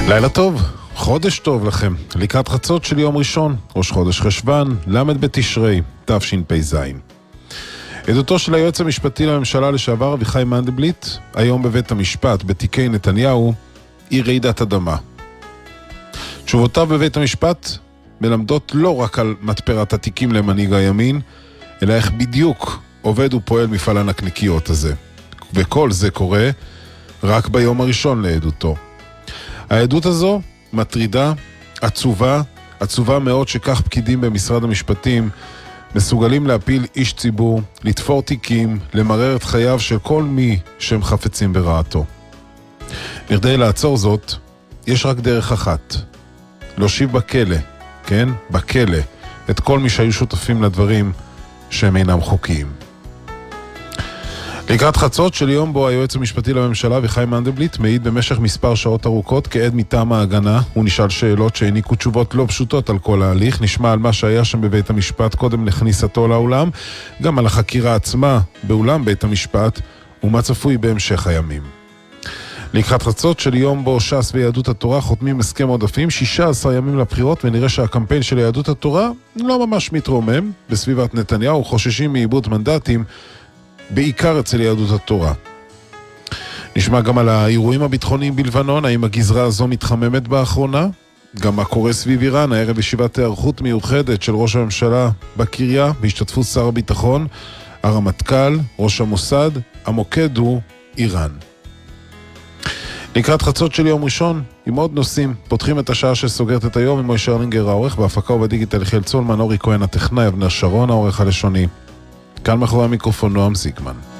לילה טוב, חודש טוב לכם. לקראת חצות של יום ראשון, ראש חודש חשבן, למד בתשרי, תשפ"ז. עדותו של היועץ המשפטי לממשלה לשעבר אביחי מנדלבליט, היום בבית המשפט בתיקי נתניהו, היא רעידת אדמה. תשובותיו בבית המשפט מלמדות לא רק על מתפרת התיקים למנהיג הימין, אלא איך בדיוק עובד ופועל מפעל הנקניקיות הזה. וכל זה קורה רק ביום הראשון לעדותו. העדות הזו מטרידה, עצובה מאוד שכך פקידים במשרד המשפטים מסוגלים להפיל איש ציבור, לתפור תיקים, למרר את חייו של כל מי שהם חפצים ברעתו. בכדי לעצור זאת, יש רק דרך אחת. להושיב בכלא, כן? בכלא, את כל מי שהיו שותפים לדברים שהם אינם חוקיים. לקראת חצות של יום בו היועץ המשפטי לממשלה אביחי מנדלבליט מעיד במשך מספר שעות ארוכות כעד מטעם ההגנה. הוא נשאל שאלות שהעניקו תשובות לא פשוטות על כל ההליך. נשמע על מה שהיה שם בבית המשפט קודם לכניסתו לאולם, גם על החקירה עצמה באולם בית המשפט ומה צפוי בהמשך הימים. לקראת חצות של יום בו ש"ס ויהדות התורה חותמים הסכם עודפים 16 ימים לבחירות, ונראה שהקמפיין של יהדות התורה לא ממש מתרומם. בסביבת נתניהו חוששים מאיבוד מנדטים, בעיקר אצל יהדות התורה. נשמע גם על האירועים הביטחוניים בלבנון, האם הגזרה הזו מתחממת באחרונה, גם מה קורה סביב איראן, הערב ישיבת הערכות מיוחדת של ראש הממשלה בקריה, בהשתתפות שר הביטחון, הרמטכ"ל, ראש המוסד, המוקד הוא איראן. לקראת חצות של יום ראשון, עם עוד נושאים, פותחים את השעה שסוגרת את היום עם מוישה ארלינגר העורך, בהפקה ובדיגיטל יחיאל צולמן, אורי כהן הטכנאי, אבנר שרון העורך הלשוני. כאן מאחורי המיקרופון נועם זיגמן.